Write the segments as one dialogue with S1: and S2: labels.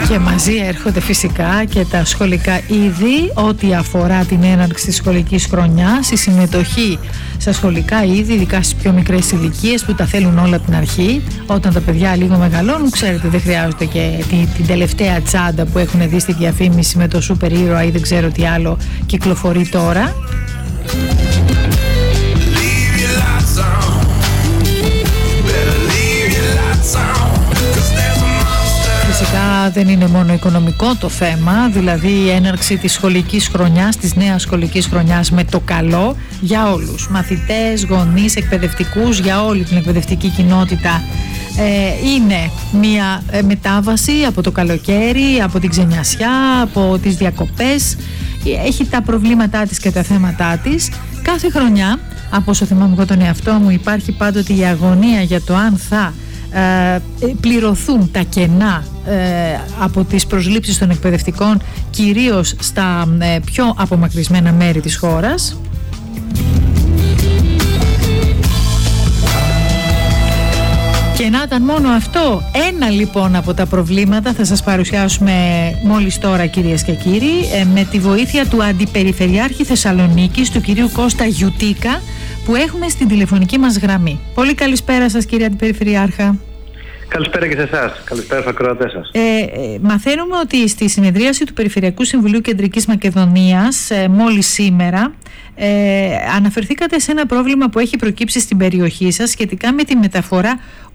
S1: Και μαζί έρχονται φυσικά και τα σχολικά είδη, ό,τι αφορά την έναρξη της σχολικής χρονιάς, η συμμετοχή στα σχολικά είδη, ειδικά στις πιο μικρές ηλικίες που τα θέλουν όλα από την αρχή. Όταν τα παιδιά λίγο μεγαλώνουν, ξέρετε, δεν χρειάζονται και την τελευταία τσάντα που έχουν δει στη διαφήμιση με το σούπερ ήρωα ή δεν ξέρω τι άλλο κυκλοφορεί τώρα. Φυσικά δεν είναι μόνο οικονομικό το θέμα, δηλαδή η έναρξη της σχολικής χρονιάς, της νέας σχολικής χρονιάς με το καλό για όλους, μαθητές, γονείς, εκπαιδευτικούς, για όλη την εκπαιδευτική κοινότητα. Είναι μια μετάβαση από το καλοκαίρι, από την ξενιασιά, από τις διακοπές. Έχει τα προβλήματά της και τα θέματά της. Κάθε χρονιά, από όσο θυμάμαι εγώ τον εαυτό μου, υπάρχει πάντοτε η αγωνία για το αν θα πληρωθούν τα κενά από τις προσλήψεις των εκπαιδευτικών, κυρίως στα πιο απομακρυσμένα μέρη της χώρας. Και να ήταν μόνο αυτό, ένα λοιπόν από τα προβλήματα θα σας παρουσιάσουμε μόλις τώρα, κυρίες και κύριοι, με τη βοήθεια του Αντιπεριφερειάρχη Θεσσαλονίκης, του κυρίου Κώστα Γιουτίκα, που έχουμε στην τηλεφωνική μας γραμμή. Πολύ καλησπέρα σας, κύριε Αντιπεριφερειάρχα.
S2: Καλησπέρα και σε εσάς. Καλησπέρα στους ακροατές σας.
S1: Μαθαίνουμε ότι στη συνεδρίαση του Περιφερειακού Συμβουλίου Κεντρικής Μακεδονίας μόλις σήμερα αναφερθήκατε σε ένα πρόβλημα που έχει προκύψει στην περιοχή σας σχετικά με τη μεταφορά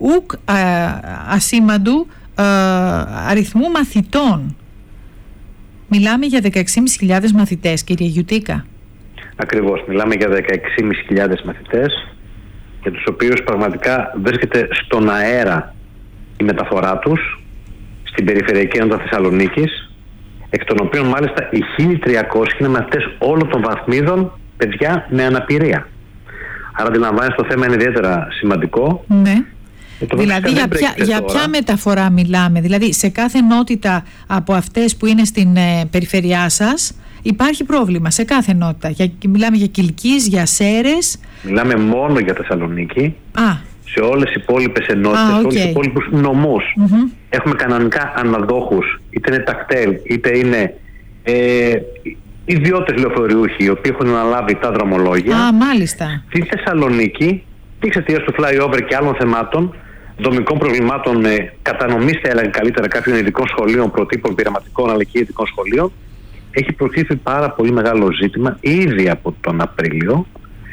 S1: ασήμαντου αριθμού μαθητών. Μιλάμε για 16.500 μαθητές, κύριε Γιουτίκα.
S2: Ακριβώς, μιλάμε για 16.500 μαθητές, για τους οποίους πραγματικά βρίσκεται στον αέρα η μεταφορά τους στην Περιφερειακή Ενότητα Θεσσαλονίκης, εκ των οποίων μάλιστα οι 1.300 είναι μαθητές όλων των βαθμίδων, παιδιά με αναπηρία. Άρα αντιλαμβάνεστε, το θέμα είναι ιδιαίτερα σημαντικό.
S1: Ναι. Δηλαδή για ποια μεταφορά μιλάμε? Δηλαδή σε κάθε ενότητα από αυτές που είναι στην περιφερειά σας υπάρχει πρόβλημα, σε κάθε ενότητα? Μιλάμε για Κιλκής, για Σέρες?
S2: Μιλάμε μόνο για Θεσσαλονίκη. Σε όλες οι υπόλοιπες ενότητες, σε όλους τους υπόλοιπους νομούς έχουμε κανονικά αναδόχους, είτε είναι τακτέλ, είτε είναι ιδιώτες λεωφορειούχοι οι οποίοι έχουν αναλάβει τα δρομολόγια.
S1: Μάλιστα.
S2: Στη Θεσσαλονίκη, εξαιτίας του flyover και άλλων θεμάτων, δομικών προβλημάτων κατανομής, θα έλεγα καλύτερα, κάποιων ειδικών σχολείων, προτύπων πειραματικών αλλά και ειδικών σχολείων, έχει προκύψει πάρα πολύ μεγάλο ζήτημα ήδη από τον Απρίλιο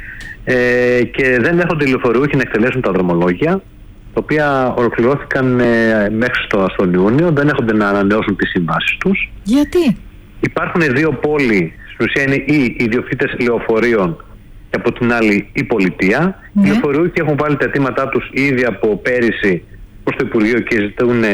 S2: και δεν έρχονται οι λεωφορειούχοι να εκτελέσουν τα δρομολόγια, τα οποία ολοκληρώθηκαν μέχρι στον Ιούνιο, δεν έρχονται να ανανεώσουν τις συμβάσεις τους.
S1: Γιατί?
S2: Υπάρχουν δύο πόλοι, στην ουσία είναι οι ιδιοκτήτες λεωφορείων και από την άλλη η πολιτεία. Οι λεωφορειούχοι έχουν βάλει τα αιτήματά τους ήδη από πέρυσι προς το Υπουργείο και ζητούν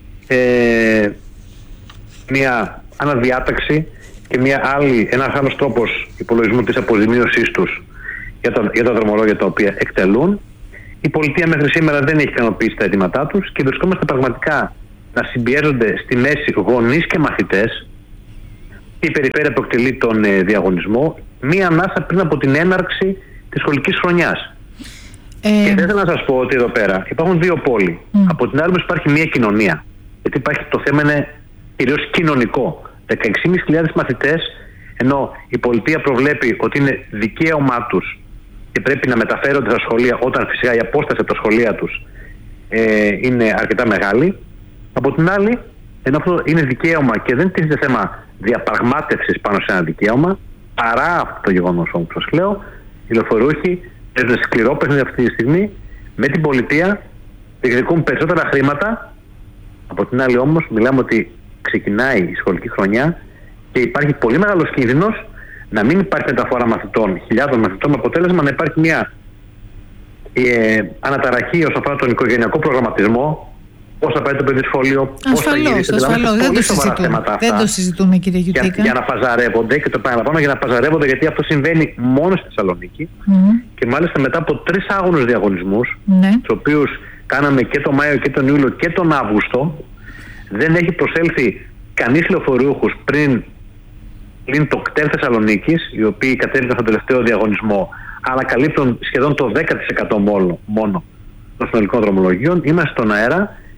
S2: μια αναδιάταξη και ένας άλλος τρόπος υπολογισμού της αποζημίωσής τους για τα δρομολόγια τα οποία εκτελούν. Η πολιτεία μέχρι σήμερα δεν έχει ικανοποιήσει τα αιτήματά τους και βρισκόμαστε πραγματικά να συμπιέζονται στη μέση γονείς και μαθητές. Η περιφέρεια που εκτελεί τον διαγωνισμό μία ανάσα πριν από την έναρξη της σχολικής χρονιάς. Και θα ήθελα να σας πω ότι εδώ πέρα υπάρχουν δύο πόλοι. Από την άλλη όμως υπάρχει μία κοινωνία. Γιατί το θέμα είναι κυρίως κοινωνικό. 16.500 μαθητές, ενώ η πολιτεία προβλέπει ότι είναι δικαίωμά τους και πρέπει να μεταφέρονται στα σχολεία όταν φυσικά η απόσταση από τα σχολεία τους είναι αρκετά μεγάλη. Από την άλλη, ενώ αυτό είναι δικαίωμα και δεν τίθεται θέμα διαπραγμάτευσης πάνω σε ένα δικαίωμα, παρά αυτό το γεγονός όμως που σας λέω, οι λεωφορείουχοι παίζουν σκληρό παιχνίδι αυτή τη στιγμή με την πολιτεία, διεκδικούν περισσότερα χρήματα. Από την άλλη όμως μιλάμε ότι ξεκινάει η σχολική χρονιά και υπάρχει πολύ μεγάλος κίνδυνος να μην υπάρχει μεταφορά μαθητών, χιλιάδων μαθητών, με αποτέλεσμα να υπάρχει μια αναταραχή όσον αφορά τον οικογενειακό προγραμματισμό. Πώς θα πάει το παιδί σχολείο, πώς θα γυρίσει.
S1: Ασφαλώς, δεν το συζητούμε, κύριε Γιουτίκα.
S2: Για να παζαρεύονται, και το παραλαμβάνω, για να παζαρεύονται, γιατί αυτό συμβαίνει μόνο στη Θεσσαλονίκη. Και μάλιστα μετά από 3 άγωνους διαγωνισμούς, τους οποίους κάναμε και τον Μάιο και τον Ιούλιο και τον Αύγουστο, δεν έχει προσέλθει κανείς λεωφορείουχος πριν το ΚΤΕΛ Θεσσαλονίκης, οι οποίοι κατέβηκαν στον τελευταίο διαγωνισμό, αλλά καλύπτουν σχεδόν το 10% μόνο των συνολικών δρομολογίων. Είμαστε στον αέρα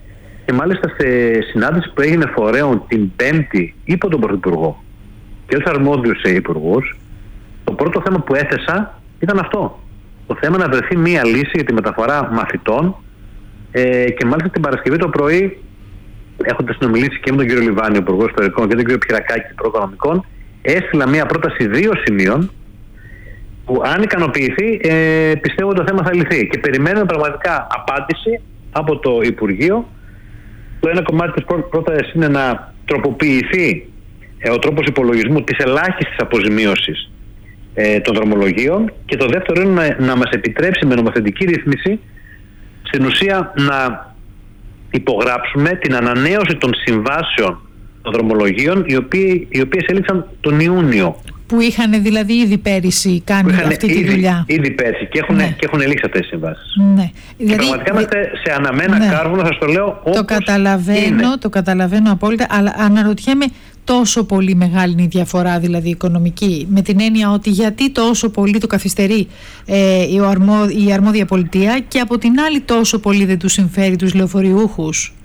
S2: Και μάλιστα σε συνάντηση που έγινε φορέων την Πέμπτη υπό τον Πρωθυπουργό και τους αρμόδιους υπουργούς, το πρώτο θέμα που έθεσα ήταν αυτό. Το θέμα να βρεθεί μία λύση για τη μεταφορά μαθητών και μάλιστα την Παρασκευή το πρωί, έχοντας συνομιλήσει και με τον κύριο Λιβάνη, Υπουργό Ιστορικών, και τον κύριο Πυρακάκη, Υπουργό Οικονομικών, έστειλα μία πρόταση 2 σημείων που αν ικανοποιηθεί πιστεύω ότι το θέμα θα λυθεί. Και περιμένουμε πραγματικά απάντηση από το Υπουργείο. Το ένα κομμάτι της πρότασης είναι να τροποποιηθεί ο τρόπος υπολογισμού της ελάχιστης αποζημίωσης των δρομολογίων, και το δεύτερο είναι να μας επιτρέψει με νομοθετική ρύθμιση στην ουσία να υπογράψουμε την ανανέωση των συμβάσεων των δρομολογίων οι οποίες έληξαν τον Ιούνιο.
S1: Που είχαν δηλαδή ήδη πέρυσι κάνει αυτή τη δουλειά.
S2: Ήδη πέρυσι και έχουν λήξει αυτές τις συμβάσεις.
S1: Ναι.
S2: Και δηλαδή, πραγματικά είμαστε σε αναμένα κάρβουνα, σας το λέω όπως
S1: το καταλαβαίνω απόλυτα, αλλά αναρωτιέμαι τόσο πολύ μεγάλη είναι η διαφορά δηλαδή οικονομική, με την έννοια ότι γιατί τόσο πολύ το καθυστερεί η αρμόδια πολιτεία και από την άλλη τόσο πολύ δεν τους συμφέρει τους λεωφοριούχους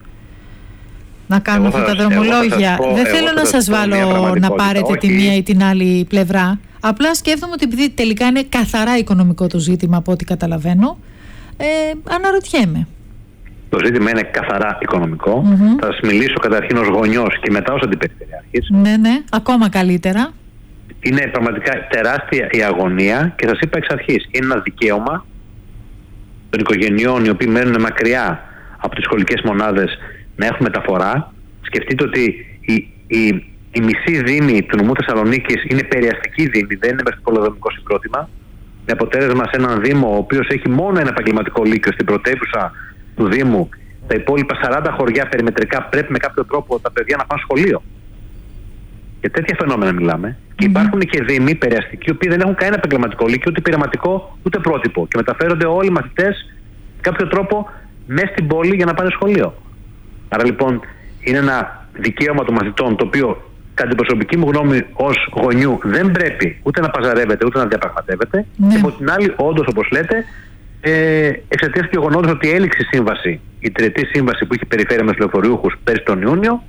S1: να κάνουν αυτά τα δρομολόγια. Δεν θέλω να σας βάλω να πάρετε τη μία ή την άλλη πλευρά. Απλά σκέφτομαι ότι επειδή τελικά είναι καθαρά οικονομικό το ζήτημα από ό,τι καταλαβαίνω, αναρωτιέμαι.
S2: Το ζήτημα είναι καθαρά οικονομικό. Θα σας μιλήσω καταρχήν ως γονιός και μετά ως αντιπεριφερειάρχης.
S1: Ναι, ακόμα καλύτερα.
S2: Είναι πραγματικά τεράστια η αγωνία και σας είπα εξ αρχής, είναι ένα δικαίωμα των οικογενειών οι οποίοι μένουν μακριά από τις σχολικές μονάδες να έχουν μεταφορά. Σκεφτείτε ότι η μισή δήμη του νομού Θεσσαλονίκης είναι περιαστική δήμη, δεν είναι μέσα στο πολεοδομικό συγκρότημα. Με αποτέλεσμα σε έναν δήμο ο οποίος έχει μόνο ένα επαγγελματικό λύκειο στην πρωτεύουσα του Δήμου, τα υπόλοιπα 40 χωριά περιμετρικά πρέπει με κάποιο τρόπο τα παιδιά να πάνε σχολείο. Για τέτοια φαινόμενα μιλάμε. Και υπάρχουν και δήμοι περιαστικοί, οι οποίοι δεν έχουν κανένα επαγγελματικό λύκειο, ούτε πειραματικό, ούτε πρότυπο. Και μεταφέρονται όλοι οι μαθητές με κάποιο τρόπο μέσα στην πόλη για να πάνε σχολείο. Άρα λοιπόν είναι ένα δικαίωμα των μαθητών, το οποίο κατά την προσωπική μου γνώμη ως γονιού δεν πρέπει ούτε να παζαρεύεται ούτε να διαπραγματεύεται. Και από την άλλη, όντως όπως λέτε, εξαιτίας του γεγονότος ότι έληξε η σύμβαση, η τριετή σύμβαση που είχε περιφέρει με τους λεωφοριούχους πέρσι τον Ιούνιο,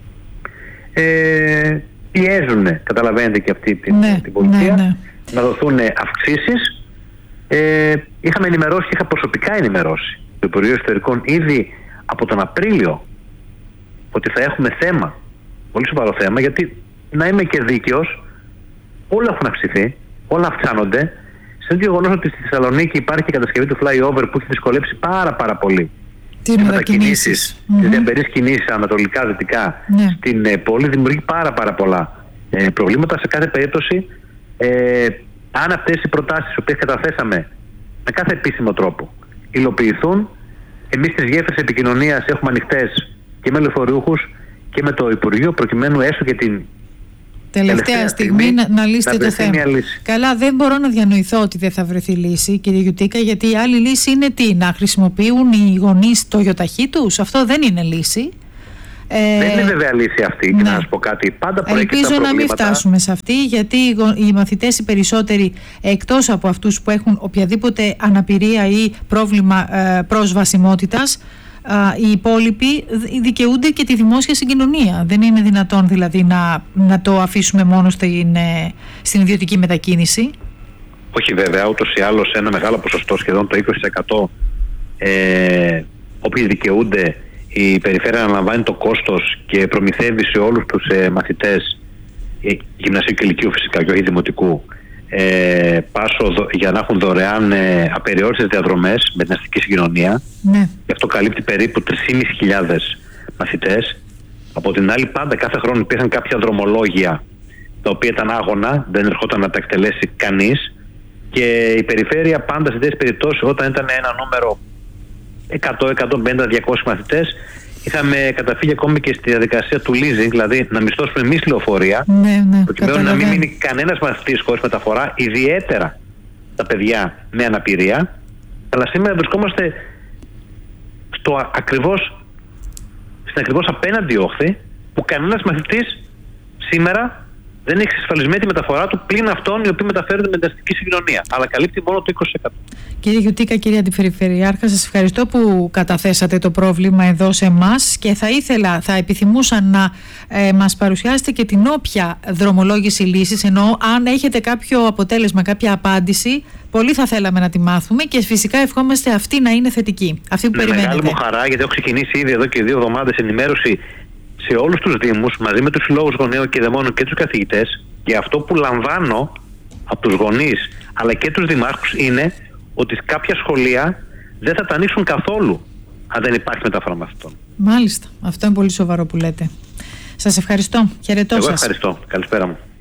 S2: πιέζουν, καταλαβαίνετε, και αυτή την πολιτεία να δοθούν αυξήσεις. Είχαμε ενημερώσει και είχα προσωπικά ενημερώσει το Υπουργείο Ιστορικών ήδη από τον Απρίλιο ότι θα έχουμε θέμα, πολύ σοβαρό θέμα, γιατί να είμαι και δίκαιος, όλα έχουν αυξηθεί, όλα αυξάνονται. Σε το γεγονός ότι στη Θεσσαλονίκη υπάρχει η κατασκευή του flyover που έχει δυσκολέψει πάρα πολύ τις μετακινήσεις, τις διαμπερείς κινήσεις ανατολικά-δυτικά στην πόλη, δημιουργεί πάρα πολλά προβλήματα. Σε κάθε περίπτωση, αν αυτές οι προτάσεις τις οποίες καταθέσαμε με κάθε επίσημο τρόπο υλοποιηθούν, εμείς τις γέφυρες επικοινωνίας έχουμε ανοιχτές και με λεωφοριούχους και με το Υπουργείο, προκειμένου έστω και την
S1: τελευταία στιγμή να λύσετε το θέμα. Καλά, δεν μπορώ να διανοηθώ ότι δεν θα βρεθεί λύση, κύριε Γιουτίκα, γιατί η άλλη λύση είναι τι, να χρησιμοποιούν οι γονείς το γιοταχή τους. Αυτό δεν είναι λύση.
S2: Δεν είναι βέβαια λύση αυτή, και να σας πω κάτι. Πάντα προέκυψαν
S1: ελπίζω
S2: προβλήματα.
S1: Να μην φτάσουμε σε αυτή, γιατί οι μαθητές οι περισσότεροι, εκτός από αυτούς που έχουν οποιαδήποτε αναπηρία ή πρόβλημα πρόσβασιμότητας, οι υπόλοιποι δικαιούνται και τη δημόσια συγκοινωνία. Δεν είναι δυνατόν δηλαδή να το αφήσουμε μόνο στην ιδιωτική μετακίνηση.
S2: Όχι βέβαια, ούτως ή άλλως ένα μεγάλο ποσοστό, σχεδόν το 20%, όποιοι δικαιούνται, η περιφέρεια αναλαμβάνει το κόστος και προμηθεύει σε όλους τους μαθητές γυμνασίου και λυκείου φυσικά και όχι δημοτικού, πάσο για να έχουν δωρεάν απεριόριστες διαδρομές με την αστική συγκοινωνία. Και αυτό καλύπτει περίπου 3.500 μαθητές. Από την άλλη, πάντα κάθε χρόνο υπήρχαν κάποια δρομολόγια τα οποία ήταν άγωνα, δεν ερχόταν να τα εκτελέσει κανείς, και η περιφέρεια πάντα σε τέτοιες περιπτώσεις, όταν ήταν ένα νούμερο 100, 150, 200 μαθητές, είχαμε καταφύγει ακόμη και στη διαδικασία του leasing, δηλαδή να μισθώσουμε εμείς λεωφορεία, προκειμένου να μην μείνει κανένας μαθητής χωρίς μεταφορά, ιδιαίτερα τα παιδιά με αναπηρία. Αλλά σήμερα βρισκόμαστε στην ακριβώς απέναντι όχθη, που κανένας μαθητής σήμερα δεν έχει εξασφαλισμένη τη μεταφορά του πλην αυτών οι οποίοι μεταφέρονται με την αστική συγκοινωνία. Αλλά καλύπτει μόνο το 20%.
S1: Κύριε Γιουτίκα, κύριε Αντιπεριφερειάρχα, σας ευχαριστώ που καταθέσατε το πρόβλημα εδώ σε εμάς και θα επιθυμούσα να μας παρουσιάσετε και την όποια δρομολόγηση λύσης, ενώ αν έχετε κάποιο αποτέλεσμα, κάποια απάντηση, πολύ θα θέλαμε να τη μάθουμε και φυσικά ευχόμαστε αυτή να είναι θετική. Αυτή που περιμένετε.
S2: Μεγάλη μου χαρά, γιατί έχω ξεκινήσει ήδη εδώ και 2 εβδομάδες ενημέρωση σε όλους τους Δήμους, μαζί με τους συλλόγους γονέων και δαιμόνων και τους καθηγητές, και αυτό που λαμβάνω από τους γονείς αλλά και τους δημάρχους είναι ότι κάποια σχολεία δεν θα τα ανοίξουν καθόλου αν δεν υπάρχει μεταφορά μαθητών.
S1: Μάλιστα. Αυτό είναι πολύ σοβαρό που λέτε. Σας ευχαριστώ. Χαιρετώ σας.
S2: Εγώ ευχαριστώ. Καλησπέρα μου.